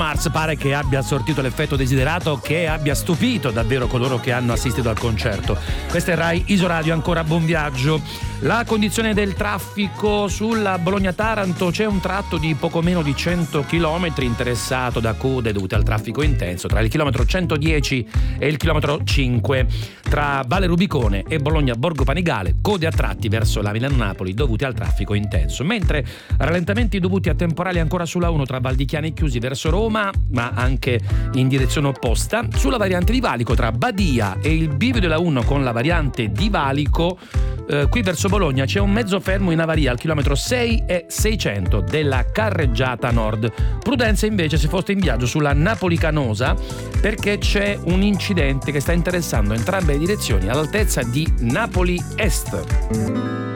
Mars pare che abbia sortito l'effetto desiderato, che abbia stupito davvero coloro che hanno assistito al concerto. Questa è Rai Isoradio, ancora buon viaggio. La condizione del traffico sulla Bologna-Taranto: c'è un tratto di poco meno di 100 km interessato da code dovute al traffico intenso tra il chilometro 110 e il chilometro 5. Tra Valle Rubicone e Bologna-Borgo Panigale, code a tratti verso la Milano-Napoli dovute al traffico intenso, mentre rallentamenti dovuti a temporali ancora sulla 1 tra Val di Chiana e Chiusi verso Roma, ma anche in direzione opposta. Sulla variante di Valico tra Badia e il bivio della 1 con la variante di Valico, qui verso Bologna c'è un mezzo fermo in avaria al chilometro 6 e 600 della carreggiata nord. Prudenza invece se foste in viaggio sulla Napoli-Canosa, perché c'è un incidente che sta interessando entrambe le direzioni all'altezza di Napoli Est.